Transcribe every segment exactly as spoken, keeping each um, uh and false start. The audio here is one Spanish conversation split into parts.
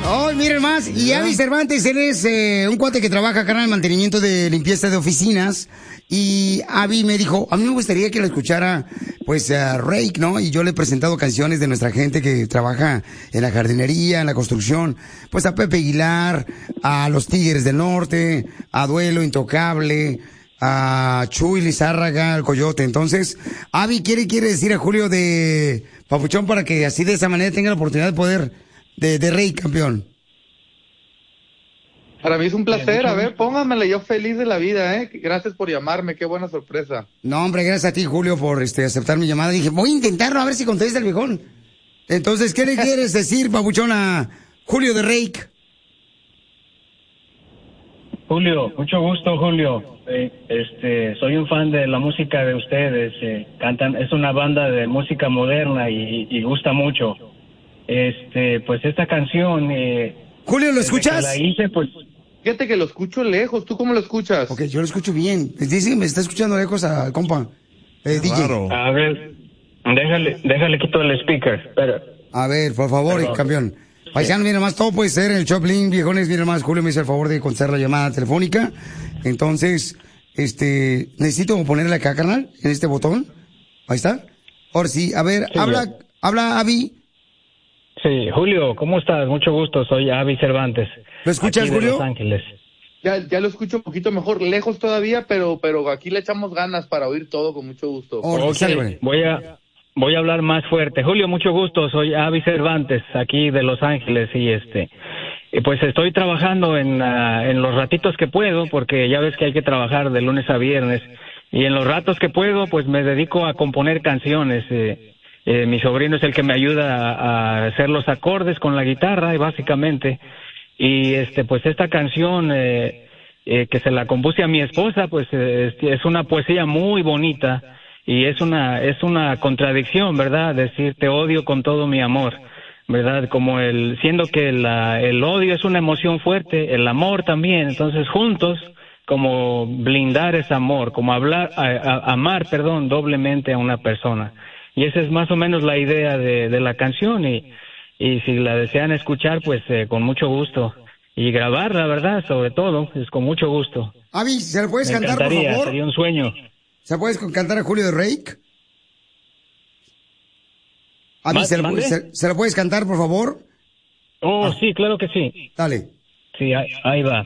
Oh, miren más. Y Avi Cervantes, él es eh, un cuate que trabaja acá en el mantenimiento de limpieza de oficinas. Y Avi me dijo, a mí me gustaría que lo escuchara, pues, a Rake, ¿no? Y yo le he presentado canciones de nuestra gente que trabaja en la jardinería, en la construcción. Pues a Pepe Aguilar, a los Tigres del Norte, a Duelo Intocable, a Chuy Lizárraga, al Coyote. Entonces, Avi quiere, quiere decir a Julio de Papuchón para que así de esa manera tenga la oportunidad de poder, de, de Rey, campeón. Para mí es un placer, a ver, póngamela, yo feliz de la vida, ¿eh? Gracias por llamarme, qué buena sorpresa. No, hombre, gracias a ti, Julio, por este aceptar mi llamada. Dije, voy a intentarlo, a ver si contesta el viejón. Entonces, ¿qué le quieres decir, Papuchón, a Julio de Rake? Julio, mucho gusto, Julio. Eh, este, soy un fan de la música de ustedes. Eh, cantan, es una banda de música moderna y, y gusta mucho. Este, pues esta canción. Eh, Julio, ¿lo escuchas? La hice, pues. Fíjate que lo escucho lejos. ¿Tú cómo lo escuchas? Ok, yo lo escucho bien. Dice que me está escuchando lejos al compa. Eh, D J. Claro. A ver, déjale, déjale quito el speaker. Espera. A ver, por favor, Perdón. campeón. Paisano, mira más, todo puede ser en el Choplin, viejones, mira más, Julio me hizo el favor de contestar la llamada telefónica. Entonces, este, necesito ponerle acá, carnal, en este botón. Ahí está. Ahora sí, a ver, sí, habla, ya. habla Avi. Sí, Julio, ¿cómo estás? Mucho gusto, soy Avi Cervantes. ¿Lo escuchas, Julio? Los Ángeles. Ya, ya lo escucho un poquito mejor, lejos todavía, pero, pero aquí le echamos ganas para oír todo con mucho gusto. Oh, okay. Voy a, voy a hablar más fuerte. Julio, mucho gusto, soy Avi Cervantes, aquí de Los Ángeles, y este, pues estoy trabajando en, uh, en los ratitos que puedo, porque ya ves que hay que trabajar de lunes a viernes, y en los ratos que puedo, pues me dedico a componer canciones. Eh, eh, mi sobrino es el que me ayuda a, a hacer los acordes con la guitarra, y básicamente, y este, pues esta canción eh, eh, que se la compuse a mi esposa, pues eh, es una poesía muy bonita. Y es una es una contradicción, ¿verdad? Decir te odio con todo mi amor, ¿verdad? Como el siendo que la, el odio es una emoción fuerte, el amor también. Entonces juntos como blindar ese amor, como hablar a, a, amar, perdón, doblemente a una persona. Y esa es más o menos la idea de, de la canción y y si la desean escuchar, pues eh, con mucho gusto y grabarla, ¿verdad? Sobre todo es con mucho gusto. Avi, ¿se la puedes Me cantar, por favor? Sería un sueño. ¿Se puedes cantar a Julio de Rake? Avi, ¿se, se, ¿se la puedes cantar, por favor? Oh, ah. sí, claro que sí. Dale. Sí, ahí, ahí va.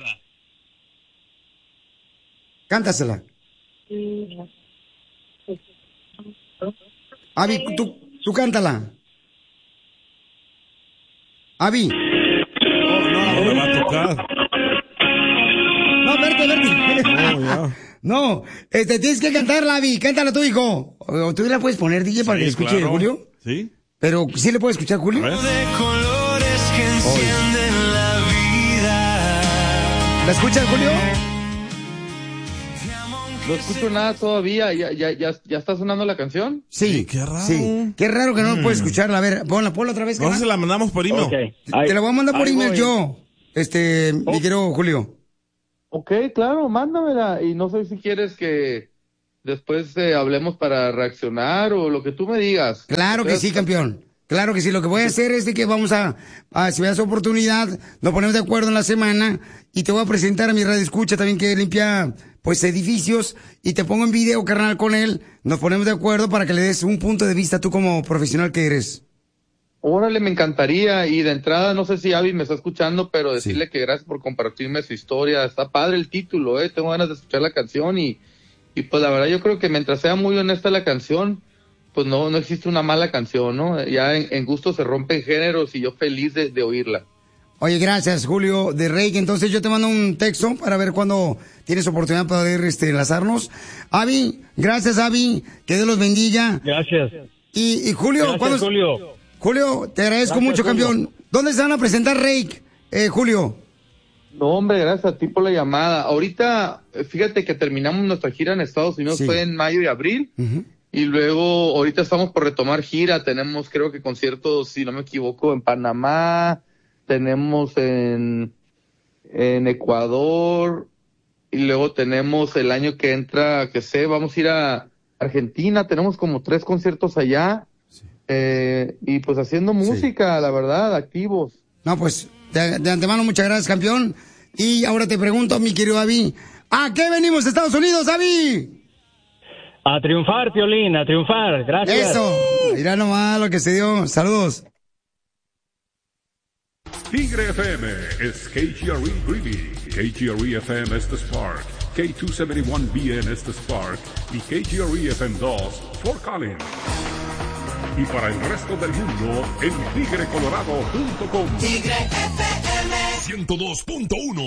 Cántasela. Avi, tú, tú cántala. Avi. Oh, no, no me va a tocar. No, verte, verte. No, ya. No, este, tienes que cantarla, Avi. Cántala tú, hijo. O tú la puedes poner, D J, para sí, que escuche claro. Julio. Sí. Pero, ¿sí le puede escuchar Julio? De colores que encienden la vida. ¿La escuchas, Julio? No escucho nada todavía. ¿Ya, ya, ya, ya está sonando la canción? Sí. sí qué raro. Sí. Qué raro que no mm. puedes escucharla. A ver, ponla, ponla otra vez. No se la mandamos por email. Okay. Te, te la voy a mandar por email voy. yo. Este, oh. mi querido Julio. Ok, claro, mándamela. Y no sé si quieres que después eh, hablemos para reaccionar o lo que tú me digas. Claro que sí, campeón. Claro que sí. Lo que voy a hacer es de que vamos a, a si me das oportunidad, nos ponemos de acuerdo en la semana y te voy a presentar a mi radio escucha también que limpia, pues, edificios y te pongo en video, carnal, con él. Nos ponemos de acuerdo para que le des un punto de vista tú como profesional que eres. Órale, me encantaría. Y de entrada, no sé si Avi me está escuchando, pero decirle sí. que gracias por compartirme su historia. Está padre el título, ¿eh? Tengo ganas de escuchar la canción y, y pues la verdad yo creo que mientras sea muy honesta la canción, pues no no existe una mala canción, ¿no? Ya en, en gusto se rompen géneros y yo feliz de, de oírla. Oye, gracias, Julio de Rey. Entonces yo te mando un texto para ver cuándo tienes oportunidad para poder este, enlazarnos. Avi, gracias, Avi. Que Dios los bendiga. Gracias. Y, y Julio, gracias, ¿cuándo... Julio. Julio, te agradezco gracias, mucho, Julio. Campeón. ¿Dónde se van a presentar, Rake, eh, Julio? No, hombre, gracias a ti por la llamada. Ahorita, fíjate que terminamos nuestra gira en Estados Unidos, sí. fue en mayo y abril. Uh-huh. Y luego, ahorita estamos por retomar gira. Tenemos, creo que conciertos, si no me equivoco, en Panamá. Tenemos en, en Ecuador. Y luego tenemos el año que entra, que sé, vamos a ir a Argentina. Tenemos como tres conciertos allá. Eh, y pues haciendo música, sí. la verdad, activos. No, pues De, de antemano, muchas gracias, campeón. Y ahora te pregunto, mi querido Avi, ¿a qué venimos, Estados Unidos, Avi? A triunfar, Piolín, a triunfar. Gracias. Eso. Mira nomás lo que se dio. Saludos. Tigre F M es K G R E Greeley, K G R E F M Estes Park, K doscientos setenta y uno B en Estes Park y K G R E F M dos Fort Collins. Y para el resto del mundo en tigre colorado punto com. Tigre F M ciento dos punto uno.